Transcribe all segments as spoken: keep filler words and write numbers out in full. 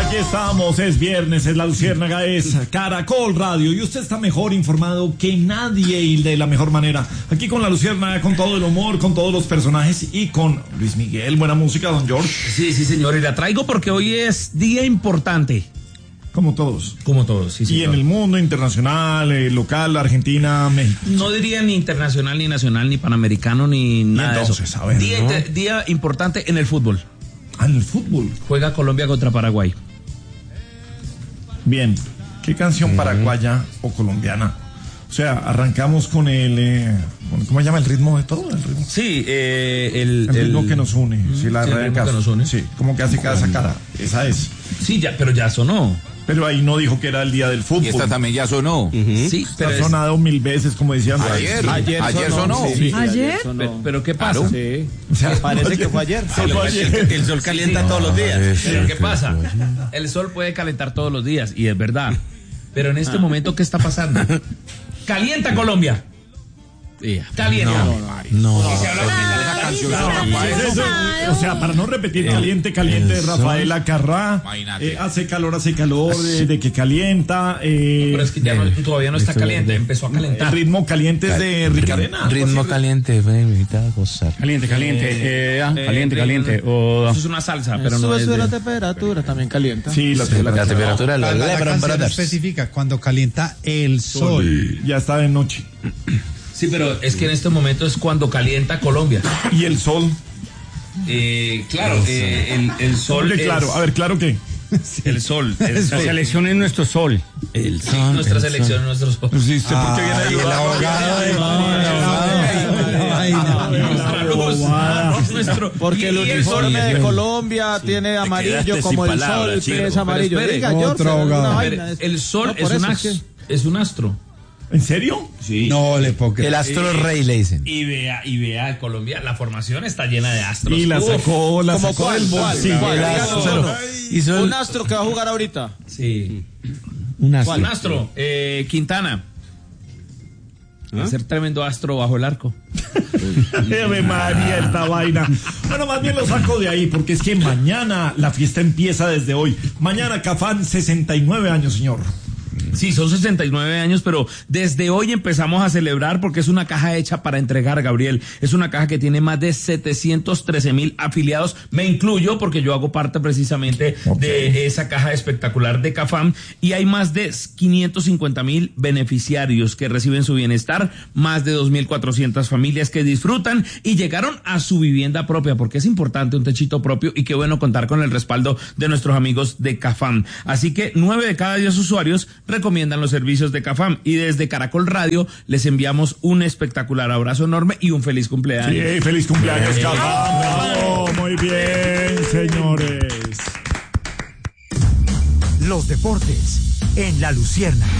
Aquí estamos, es viernes, es La Luciérnaga, es Caracol Radio y usted está mejor informado que nadie y de la mejor manera. Aquí con La Luciérnaga, con todo el humor, con todos los personajes y con Luis Miguel. Buena música, don George. Sí, sí, señor, y la traigo porque hoy es día importante. Como todos. Como todos, sí, señor. Y en el mundo internacional, eh, local, Argentina, México. No diría ni internacional, ni nacional, ni panamericano, ni nada entonces, de eso. a ver, día, ¿no? inter- día importante en el fútbol. Ah, en el fútbol. Juega Colombia contra Paraguay. Bien, ¿qué canción paraguaya o colombiana? O sea, arrancamos con el, eh, ¿cómo se llama? El ritmo de todo, el ritmo. Sí, eh, el, El ritmo que nos une, si la sí, el ritmo arrancas. que nos une. Sí, como que hace cada sacada, esa es. Sí, ya, pero ya sonó. Pero ahí no dijo que era el día del fútbol. Y esta también ya sonó. Sí, Está pero es- sonado mil veces, como decían. Ayer, ayer, ayer sonó. Sí, sí. ¿Ayer? pero, pero ¿qué pasa? Claro. Sí. O sea, Parece que fue ayer. Sí, fue ayer. El, el sol calienta Sí, todos los días. es Pero ¿qué cierto, pasa? fue ayer. El sol puede calentar todos los días, y es verdad. Pero en este momento, ¿qué está pasando? Calienta Colombia. Calienta. No. Y se habla de Esa canción No, es Rafael. ¿qué es eso? O sea, para no repetir, caliente, caliente, el sol. Rafaela Carrá, Imagínate. eh, hace calor, hace calor, eh, de que calienta, eh, Pero es que ya no- todavía no está caliente, empezó a el calentar. ritmo caliente es de Ricarena. Ritmo caliente, ven, invita a gozar. Caliente, caliente, eh, ah, Eh, caliente, eh, caliente. O, Eso es una salsa, pero no Sube, es sube la de... temperatura, también calienta. Sí, la, La, la- temperatura de La, los la, la Lebron canción Brothers. especifica cuando calienta el sol. ya está de noche. Sí, pero es que en este momento es cuando calienta Colombia. Y el sol. Eh, claro, eh, el, el sol Porque, es- claro, a ver, claro que. el sol, el la sol. selección es nuestro sol. El sol, nuestra selección, nuestro sol. Sí, usted porque viene Ay, de el abogado de Ay, no, Nuestra luz, nuestro- Porque el y- y uniforme sol- de Colombia tiene amarillo quedaste como sin el palabras, sol, chico. que es amarillo. Pero espere, Diga, otro George, abogado. una Pero vaina. el sol No, es, por un eso as- es es un astro. ¿En serio? Sí. No le puedo creer. El astro rey le dicen. Y vea, y vea, Colombia, la formación está llena de astros. Y la Uf, sacó, la ¿Cómo sacó cuál? del ¿Cuál? bolsillo. ¿Cuál? El Díganos astro. uno. Y son Un astro que va a jugar ahorita. Sí. un astro. Un astro, eh, Quintana. Va a ser tremendo astro bajo el arco. Ave María, esta vaina. Bueno, más bien lo saco de ahí, porque es que mañana la fiesta empieza desde hoy. Mañana Cafán, sesenta y nueve años, señor. Sí, son sesenta y nueve años, pero desde hoy empezamos a celebrar porque es una caja hecha para entregar, Gabriel. Es una caja que tiene más de setecientos trece mil afiliados. Me incluyo porque yo hago parte precisamente Ok. de esa caja espectacular de Cafam. Y hay más de quinientos cincuenta mil beneficiarios que reciben su bienestar, más de dos mil cuatrocientas familias que disfrutan y llegaron a su vivienda propia, porque es importante un techito propio y qué bueno contar con el respaldo de nuestros amigos de Cafam. Así que nueve de cada diez usuarios recomiendan los servicios de Cafam y desde Caracol Radio les enviamos un espectacular abrazo enorme y un feliz cumpleaños. Sí, feliz cumpleaños, Cafán. Bravo, muy bien, señores. Los deportes en La Luciérnaga.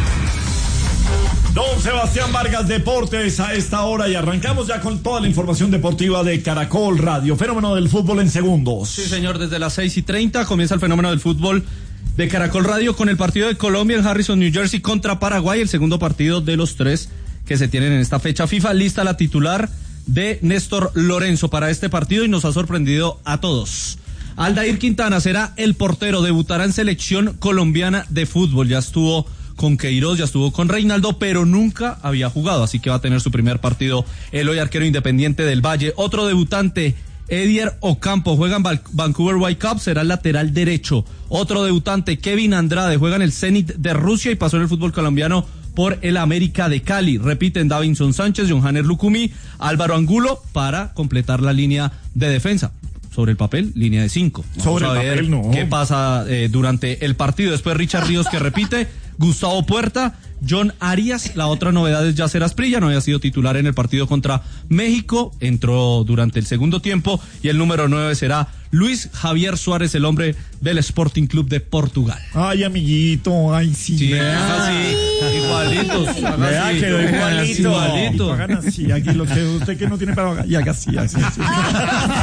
Don Sebastián Vargas, Deportes a esta hora y arrancamos ya con toda la información deportiva de Caracol Radio. Fenómeno del fútbol en segundos. Sí, señor, desde las seis y treinta comienza el fenómeno del fútbol de Caracol Radio con el partido de Colombia en Harrison, New Jersey contra Paraguay, el segundo partido de los tres que se tienen en esta fecha FIFA. Lista la titular de Néstor Lorenzo para este partido y nos ha sorprendido a todos. Aldair Quintana será el portero, debutará en selección colombiana de fútbol, ya estuvo con Queiroz, ya estuvo con Reinaldo, pero nunca había jugado, así que va a tener su primer partido el hoy arquero Independiente del Valle. Otro debutante, Edier Ocampo, juega en Val- Vancouver Whitecaps, será el lateral derecho. Otro debutante, Kevin Andrade, juega en el Zenit de Rusia y pasó en el fútbol colombiano por el América de Cali. Repiten Davinson Sánchez, Johanner Lucumí, Álvaro Angulo para completar la línea de defensa. Sobre el papel, línea de cinco. Vamos Sobre a el ver papel, no. qué pasa eh, durante el partido. Después Richard Ríos que repite, Gustavo Puerta, John Arias. La otra novedad es Yacer Asprilla, no había sido titular en el partido contra México, entró durante el segundo tiempo y el número nueve será Luis Javier Suárez, el hombre del Sporting Club de Portugal. Ay, amiguito, ay, sí. Sí, así, igualitos. haga Vea, así, quedó haga igualito. así, igualito. Hagan así, aquí lo que usted que no tiene para y haga así, así, así.